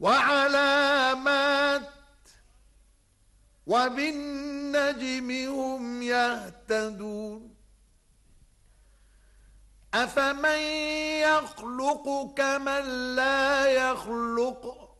وعلامات وبالنجم هم يهتدون أفمن يخلق كمن لا يخلق